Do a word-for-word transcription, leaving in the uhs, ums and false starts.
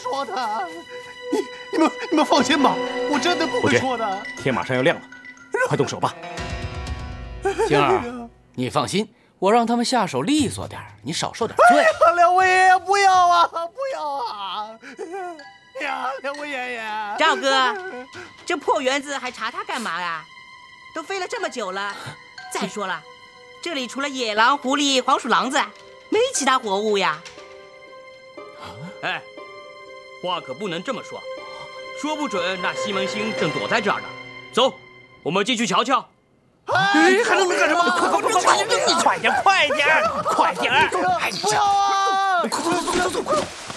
说的。你你们你们放心吧，我真的不会说的。 天马上要亮了，快动手吧。 星儿，你放心，我让他们下手利索点，你少受点罪。 哎呀，两位爷爷不要啊，不要啊！呀，两位爷爷， 赵哥，这破园子还查他干嘛呀？都飞了这么久了。再说了，这里除了野狼、狐狸、黄鼠狼子，没其他活物呀。 哎，话可不能这么说，说不准那西门星正躲在这儿呢。走，我们进去瞧瞧。 哎， 还能能干什么？快快快快快点，快点，快点！ 不要啊！ 快走走走走走！